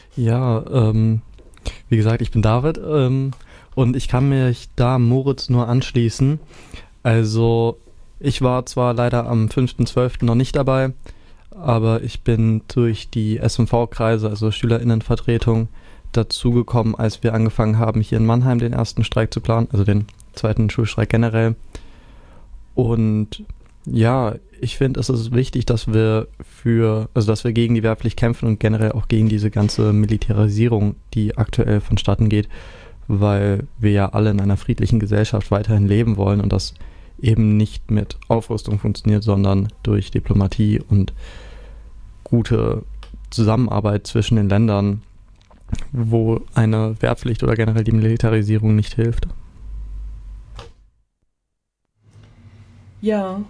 Ja, wie gesagt, ich bin David und ich kann mich da Moritz nur anschließen. Also, ich war zwar leider am 5.12. noch nicht dabei, aber ich bin durch die SMV-Kreise, also SchülerInnenvertretung, dazugekommen, als wir angefangen haben, hier in Mannheim den ersten Streik zu planen, also den zweiten Schulstreik generell. Und ja, ich finde, es ist wichtig, dass wir gegen die Wehrpflicht kämpfen und generell auch gegen diese ganze Militarisierung, die aktuell vonstatten geht, weil wir ja alle in einer friedlichen Gesellschaft weiterhin leben wollen und das eben nicht mit Aufrüstung funktioniert, sondern durch Diplomatie und gute Zusammenarbeit zwischen den Ländern, wo eine Wehrpflicht oder generell die Militarisierung nicht hilft. Ja,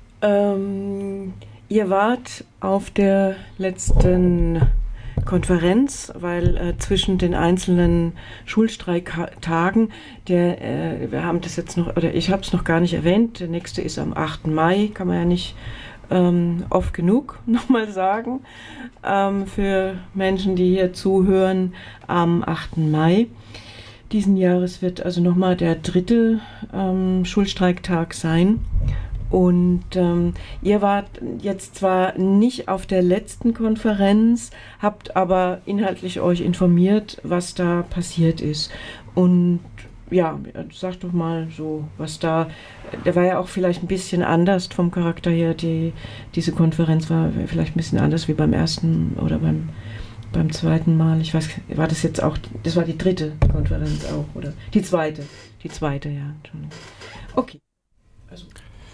ihr wart auf der letzten Konferenz, weil zwischen den einzelnen Schulstreiktagen, wir haben das jetzt noch, oder ich habe es noch gar nicht erwähnt, der nächste ist am 8. Mai, kann man ja nicht oft genug nochmal sagen, für Menschen, die hier zuhören, am 8. Mai. Diesen Jahres wird also nochmal der dritte Schulstreiktag sein. Und ihr wart jetzt zwar nicht auf der letzten Konferenz, habt aber inhaltlich euch informiert, was da passiert ist. Und ja, sag doch mal so, der war ja auch vielleicht ein bisschen anders vom Charakter her, diese Konferenz war vielleicht ein bisschen anders wie beim ersten oder beim zweiten Mal. Ich weiß, war das jetzt auch, das war die dritte Konferenz auch, oder? Die zweite, ja, Entschuldigung. Okay. Also.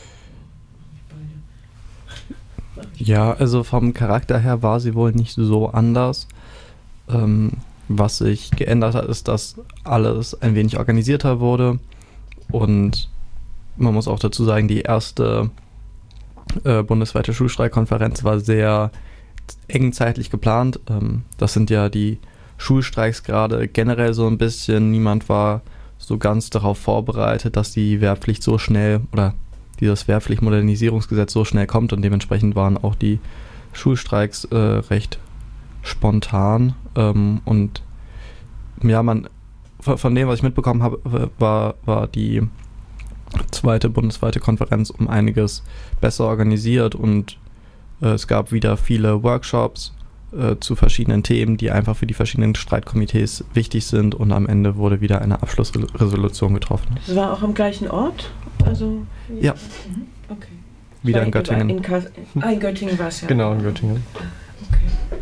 Ja, also vom Charakter her war sie wohl nicht so anders. Was sich geändert hat, ist, dass alles ein wenig organisierter wurde und man muss auch dazu sagen, die erste bundesweite Schulstreikkonferenz war sehr eng zeitlich geplant. Das sind ja die Schulstreiks gerade generell so ein bisschen. Niemand war so ganz darauf vorbereitet, dass die Wehrpflicht so schnell oder dieses Wehrpflichtmodernisierungsgesetz so schnell kommt und dementsprechend waren auch die Schulstreiks recht spontan und ja, von dem, was ich mitbekommen habe, war die zweite bundesweite Konferenz um einiges besser organisiert und es gab wieder viele Workshops zu verschiedenen Themen, die einfach für die verschiedenen Streitkomitees wichtig sind und am Ende wurde wieder eine Abschlussresolution getroffen. Das war auch am gleichen Ort? Also, ja. Okay. Wieder in Göttingen. In Göttingen war es ja. Genau, in Göttingen. Okay.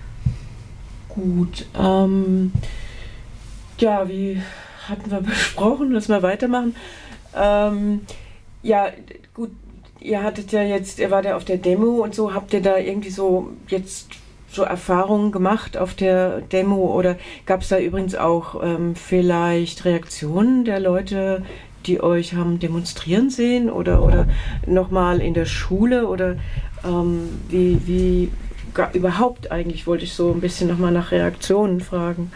Gut. Ja, wie hatten wir besprochen, dass wir weitermachen? Ja, gut, ihr wart ja auf der Demo und so, habt ihr da irgendwie so jetzt so Erfahrungen gemacht auf der Demo oder gab es da übrigens auch vielleicht Reaktionen der Leute, die euch haben demonstrieren sehen oder nochmal in der Schule oder wie überhaupt eigentlich, wollte ich so ein bisschen nochmal nach Reaktionen fragen.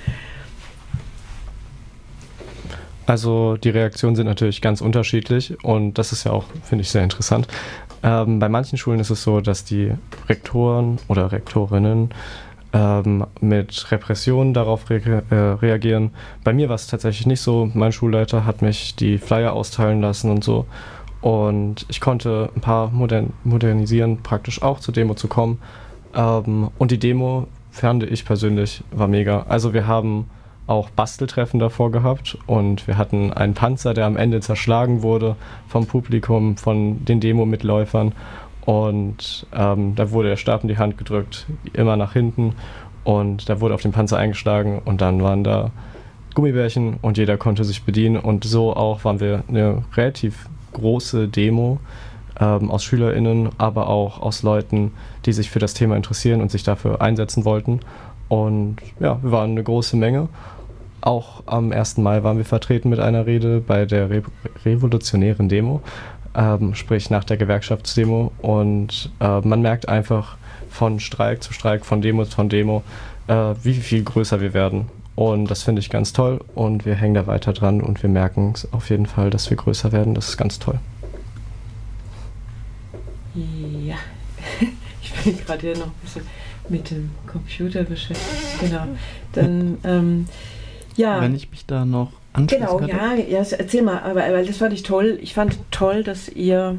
Also die Reaktionen sind natürlich ganz unterschiedlich und das ist ja auch, finde ich, sehr interessant. Bei manchen Schulen ist es so, dass die Rektoren oder Rektorinnen mit Repressionen darauf reagieren. Bei mir war es tatsächlich nicht so. Mein Schulleiter hat mich die Flyer austeilen lassen und so. Und ich konnte ein paar modernisieren, praktisch auch zur Demo zu kommen. Und die Demo, fand ich persönlich, war mega. Also wir haben auch Basteltreffen davor gehabt und wir hatten einen Panzer, der am Ende zerschlagen wurde vom Publikum, von den Demo-Mitläufern und da wurde der Stab in die Hand gedrückt, immer nach hinten und da wurde auf den Panzer eingeschlagen und dann waren da Gummibärchen und jeder konnte sich bedienen und so auch waren wir eine relativ große Demo aus SchülerInnen, aber auch aus Leuten, die sich für das Thema interessieren und sich dafür einsetzen wollten und ja, wir waren eine große Menge. Auch am 1. Mai waren wir vertreten mit einer Rede bei der revolutionären Demo, sprich nach der Gewerkschaftsdemo. Und man merkt einfach von Streik zu Streik, von Demo zu Demo, wie viel größer wir werden. Und das finde ich ganz toll und wir hängen da weiter dran und wir merken auf jeden Fall, dass wir größer werden. Das ist ganz toll. Ja, ich bin gerade hier noch ein bisschen mit dem Computer beschäftigt. Genau. Dann, ja. Wenn ich mich da noch anschließen Genau, könnte. ja, erzähl mal, aber weil das fand ich toll. Ich fand toll, dass ihr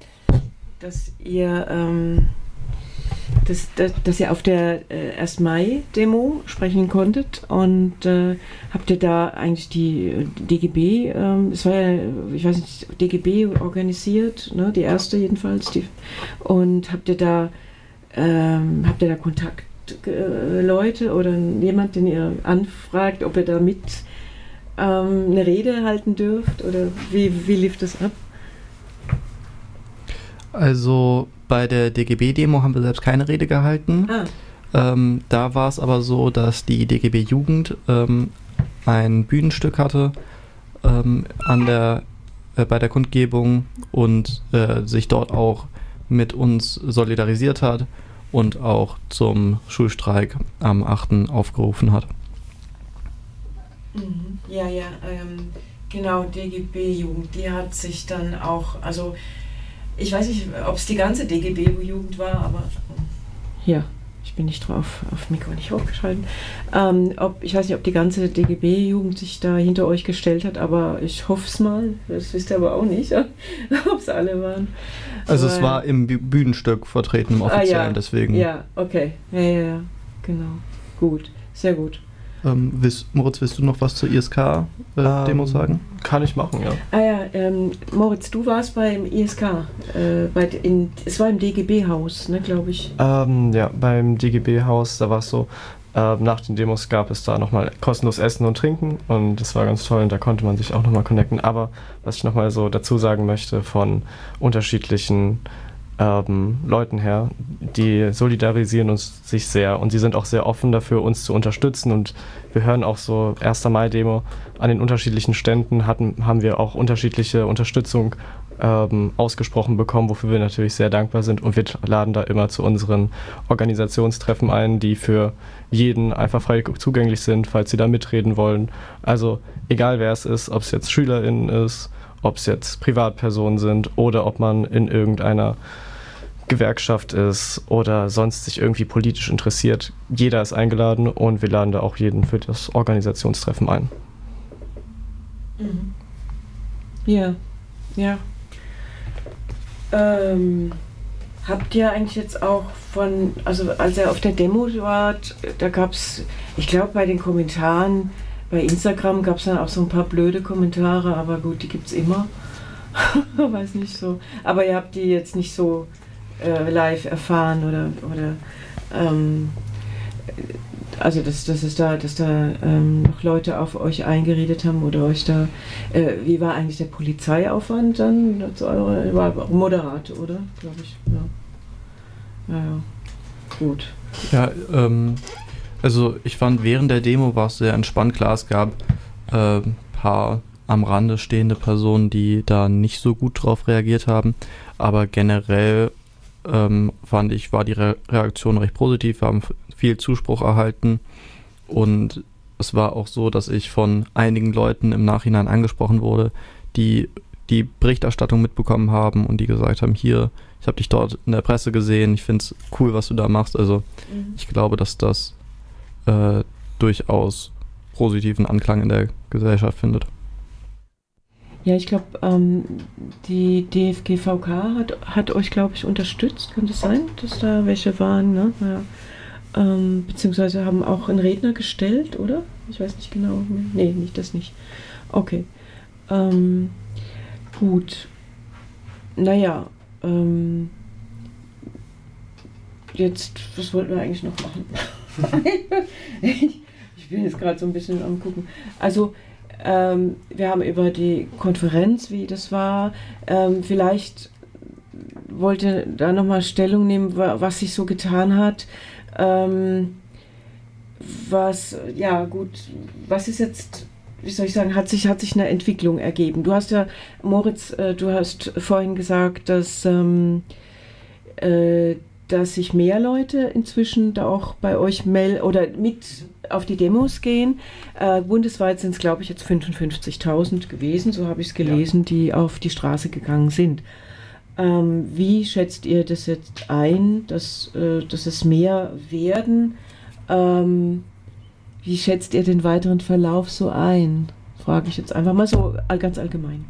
auf der 1. Mai-Demo sprechen konntet und habt ihr da eigentlich die DGB, es war ja, ich weiß nicht, DGB organisiert, ne, die erste jedenfalls, und habt ihr da Kontaktleute oder jemand, den ihr anfragt, ob ihr da mit eine Rede halten dürft oder wie lief das ab? Also bei der DGB-Demo haben wir selbst keine Rede gehalten. Da war es aber so, dass die DGB-Jugend ein Bühnenstück hatte bei der Kundgebung und sich dort auch mit uns solidarisiert hat und auch zum Schulstreik am 8. aufgerufen hat. Ja, genau, DGB-Jugend, die hat sich dann auch, also ich weiß nicht, ob es die ganze DGB-Jugend war, aber hier, ich bin nicht drauf, auf Mikro nicht hochgeschalten. Ich weiß nicht, ob die ganze DGB-Jugend sich da hinter euch gestellt hat, aber ich hoffe es mal, das wisst ihr aber auch nicht, ob es alle waren. Also es war im Bühnenstück vertreten, im offiziellen, deswegen. Ja, okay, ja, genau, gut, sehr gut. Moritz, willst du noch was zur ISK-Demo sagen? Kann ich machen, ja. Moritz, du warst beim ISK, es war im DGB-Haus, ne, glaube ich. Ja, beim DGB-Haus, da war es so, nach den Demos gab es da nochmal kostenlos Essen und Trinken und das war ganz toll und da konnte man sich auch nochmal connecten. Aber was ich nochmal so dazu sagen möchte von unterschiedlichen Leuten her, die solidarisieren sich sehr und sie sind auch sehr offen dafür, uns zu unterstützen und wir hören auch so 1. Mai-Demo an den unterschiedlichen Ständen haben wir auch unterschiedliche Unterstützung ausgesprochen bekommen, wofür wir natürlich sehr dankbar sind und wir laden da immer zu unseren Organisationstreffen ein, die für jeden einfach frei zugänglich sind, falls sie da mitreden wollen. Also egal wer es ist, ob es jetzt SchülerInnen ist, ob es jetzt Privatpersonen sind oder ob man in irgendeiner Gewerkschaft ist oder sonst sich irgendwie politisch interessiert. Jeder ist eingeladen und wir laden da auch jeden für das Organisationstreffen ein. Ja. Habt ihr eigentlich jetzt auch also als ihr auf der Demo wart, da gab es, ich glaube bei den Kommentaren, bei Instagram gab es dann auch so ein paar blöde Kommentare, aber gut, die gibt es immer. Weiß nicht so. Aber ihr habt die jetzt nicht so live erfahren oder also dass da noch Leute auf euch eingeredet haben oder euch da, wie war eigentlich der Polizeiaufwand dann? War moderat, oder? Glaube ich, ja. Ja, gut. Ja, also ich fand, während der Demo war es sehr entspannt. Klar, es gab ein paar am Rande stehende Personen, die da nicht so gut drauf reagiert haben, aber generell fand ich, war die Reaktion recht positiv. Wir haben viel Zuspruch erhalten und es war auch so, dass ich von einigen Leuten im Nachhinein angesprochen wurde, die die Berichterstattung mitbekommen haben und die gesagt haben, hier, ich habe dich dort in der Presse gesehen, ich finde es cool, was du da machst. Also ich glaube, dass das durchaus positiven Anklang in der Gesellschaft findet. Ja, ich glaube, die DFGVK hat euch, glaube ich, unterstützt. Kann das sein, dass da welche waren? Ne? Ja. Beziehungsweise haben auch einen Redner gestellt, oder? Ich weiß nicht genau. Nee, das nicht. Okay. Gut. Naja. Jetzt, was wollten wir eigentlich noch machen? Ich bin jetzt gerade so ein bisschen am Gucken. Also, wir haben über die Konferenz, wie das war, vielleicht wollte da nochmal Stellung nehmen, was sich so getan hat. Was ist jetzt, wie soll ich sagen, hat sich eine Entwicklung ergeben. Du hast ja, Moritz, du hast vorhin gesagt, dass sich mehr Leute inzwischen da auch bei euch melden oder mit auf die Demos gehen. Bundesweit sind es, glaube ich, jetzt 55.000 gewesen, so habe ich es gelesen, die auf die Straße gegangen sind. Wie schätzt ihr das jetzt ein, dass es mehr werden? Wie schätzt ihr den weiteren Verlauf so ein? Frage ich jetzt einfach mal so ganz allgemein.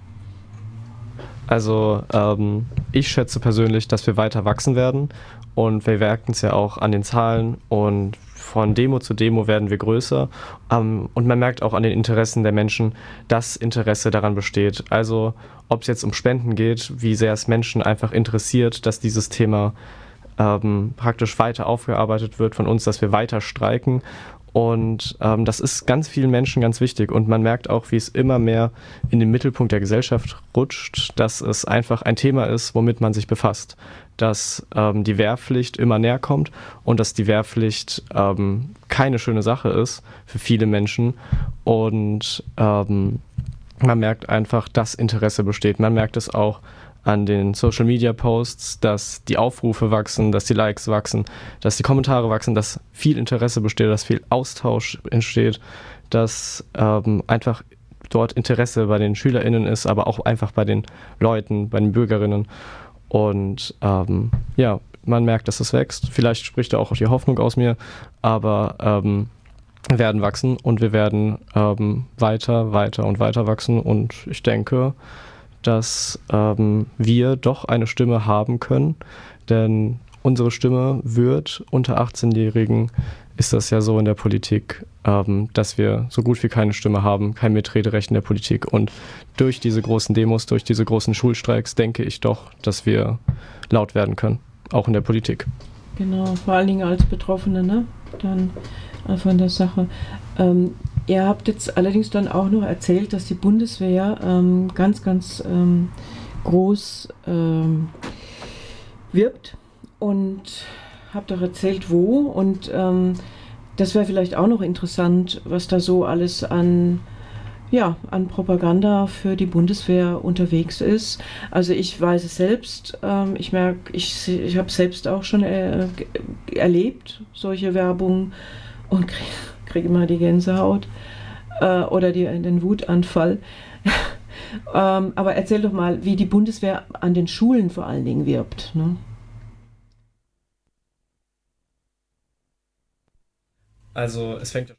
Also ich schätze persönlich, dass wir weiter wachsen werden und wir merken es ja auch an den Zahlen und von Demo zu Demo werden wir größer und man merkt auch an den Interessen der Menschen, dass Interesse daran besteht. Also ob es jetzt um Spenden geht, wie sehr es Menschen einfach interessiert, dass dieses Thema praktisch weiter aufgearbeitet wird von uns, dass wir weiter streiken. Und das ist ganz vielen Menschen ganz wichtig und man merkt auch, wie es immer mehr in den Mittelpunkt der Gesellschaft rutscht, dass es einfach ein Thema ist, womit man sich befasst, dass die Wehrpflicht immer näher kommt und dass die Wehrpflicht keine schöne Sache ist für viele Menschen und man merkt einfach, dass Interesse besteht. Man merkt es auch an den Social-Media-Posts, dass die Aufrufe wachsen, dass die Likes wachsen, dass die Kommentare wachsen, dass viel Interesse besteht, dass viel Austausch entsteht, dass einfach dort Interesse bei den SchülerInnen ist, aber auch einfach bei den Leuten, bei den BürgerInnen. Und ja, man merkt, dass es wächst. Vielleicht spricht da auch die Hoffnung aus mir, aber wir werden wachsen und wir werden weiter und weiter wachsen und ich denke, dass wir doch eine Stimme haben können, denn unsere Stimme wird unter 18-Jährigen, ist das ja so in der Politik, dass wir so gut wie keine Stimme haben, kein Mitrederecht in der Politik und durch diese großen Demos, durch diese großen Schulstreiks denke ich doch, dass wir laut werden können, auch in der Politik. Genau, vor allen Dingen als Betroffene, ne? Dann von der Sache. Ihr habt jetzt allerdings dann auch noch erzählt, dass die Bundeswehr ganz groß wirbt und habt auch erzählt, wo. Und das wäre vielleicht auch noch interessant, was da so alles an Propaganda für die Bundeswehr unterwegs ist. Also ich weiß es selbst, ich merke, ich habe selbst auch schon erlebt, solche Werbung und kriege immer die Gänsehaut oder den Wutanfall. Aber erzähl doch mal, wie die Bundeswehr an den Schulen vor allen Dingen wirbt. Ne? Also es fängt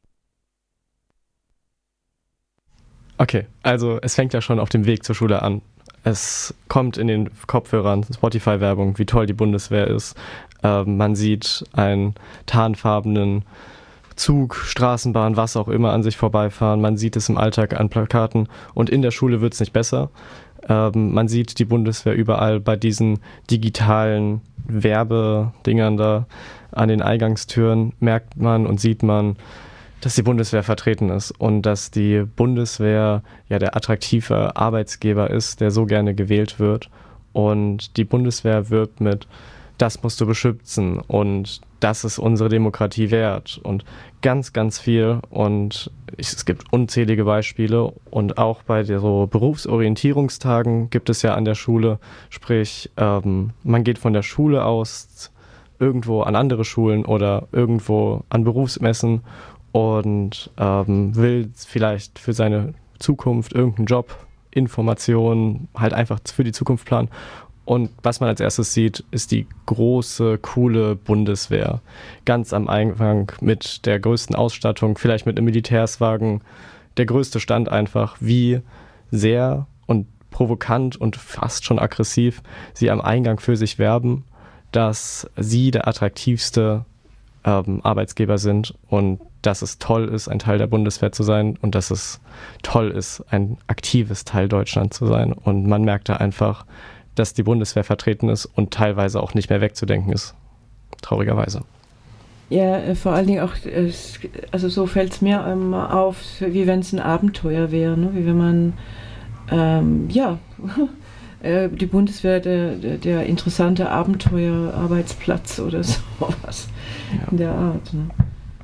ja schon auf dem Weg zur Schule an. Es kommt in den Kopfhörern, Spotify-Werbung, wie toll die Bundeswehr ist. Man sieht einen tarnfarbenen Zug, Straßenbahn, was auch immer an sich vorbeifahren. Man sieht es im Alltag an Plakaten und in der Schule wird es nicht besser. Man sieht die Bundeswehr überall bei diesen digitalen Werbedingern da an den Eingangstüren, merkt man und sieht man, dass die Bundeswehr vertreten ist und dass die Bundeswehr ja der attraktive Arbeitsgeber ist, der so gerne gewählt wird. Und die Bundeswehr wirbt mit, das musst du beschützen und das ist unsere Demokratie wert und ganz viel und es gibt unzählige Beispiele und auch bei so Berufsorientierungstagen gibt es ja an der Schule, sprich man geht von der Schule aus irgendwo an andere Schulen oder irgendwo an Berufsmessen und will vielleicht für seine Zukunft irgendeinen Job, Informationen halt einfach für die Zukunft planen. Und was man als erstes sieht, ist die große, coole Bundeswehr. Ganz am Eingang mit der größten Ausstattung, vielleicht mit einem Militärswagen. Der größte Stand einfach, wie sehr und provokant und fast schon aggressiv sie am Eingang für sich werben, dass sie der attraktivste Arbeitsgeber sind und dass es toll ist, ein Teil der Bundeswehr zu sein und dass es toll ist, ein aktives Teil Deutschlands zu sein. Und man merkt da einfach, dass die Bundeswehr vertreten ist und teilweise auch nicht mehr wegzudenken ist. Traurigerweise. Ja, vor allen Dingen auch, also so fällt es mir auf, wie wenn es ein Abenteuer wäre, ne? Wie wenn man, die Bundeswehr, der interessante Abenteuerarbeitsplatz oder sowas in der Art. Ne?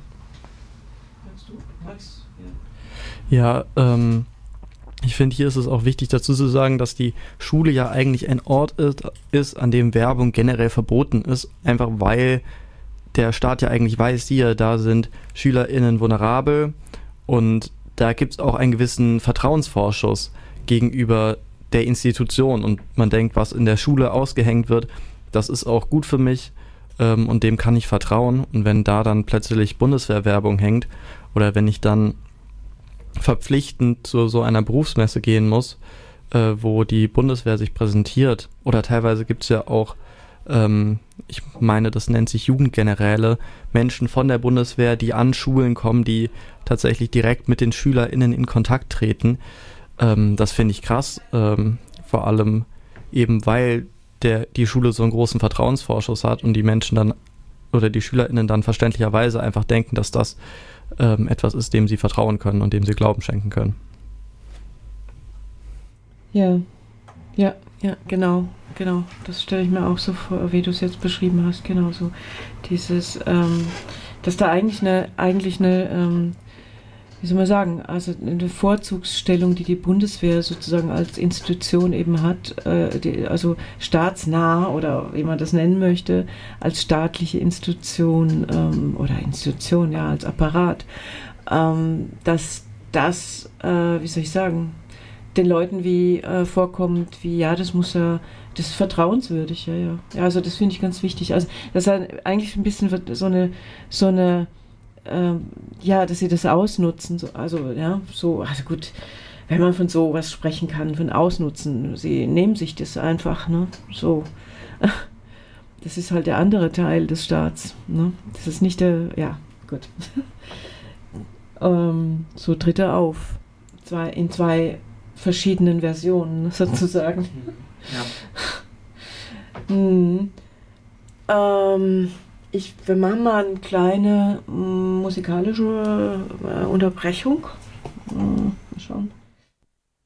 Max? Ja, ich finde, hier ist es auch wichtig dazu zu sagen, dass die Schule ja eigentlich ein Ort ist, an dem Werbung generell verboten ist, einfach weil der Staat ja eigentlich weiß, da sind SchülerInnen vulnerabel und da gibt es auch einen gewissen Vertrauensvorschuss gegenüber der Institution und man denkt, was in der Schule ausgehängt wird, das ist auch gut für mich und dem kann ich vertrauen. Und wenn da dann plötzlich Bundeswehrwerbung hängt oder wenn ich dann verpflichtend zu so einer Berufsmesse gehen muss, wo die Bundeswehr sich präsentiert, oder teilweise gibt es ja auch, ich meine, das nennt sich Jugendgeneräle, Menschen von der Bundeswehr, die an Schulen kommen, die tatsächlich direkt mit den SchülerInnen in Kontakt treten. Das finde ich krass, vor allem eben, weil die Schule so einen großen Vertrauensvorschuss hat und die Menschen dann oder die SchülerInnen dann verständlicherweise einfach denken, dass das etwas ist, dem sie vertrauen können und dem sie Glauben schenken können. Ja, genau. Das stelle ich mir auch so vor, wie du es jetzt beschrieben hast. Genau so. Dieses, dass da eigentlich eine wie soll man sagen, also eine Vorzugsstellung, die Bundeswehr sozusagen als Institution eben hat, also staatsnah oder wie man das nennen möchte, als staatliche Institution oder Institution, ja, als Apparat, dass das, wie soll ich sagen, den Leuten wie vorkommt, wie, ja, das ist vertrauenswürdig, ja. Ja, also das finde ich ganz wichtig. Also das ist eigentlich ein bisschen so eine dass sie das ausnutzen, also gut, wenn man von sowas sprechen kann, von Ausnutzen, sie nehmen sich das einfach, ne, so, das ist halt der andere Teil des Staats, ne, das ist nicht gut, so tritt er auf, in zwei verschiedenen Versionen, sozusagen. Ja. Wir machen mal eine kleine musikalische Unterbrechung. Mal schauen.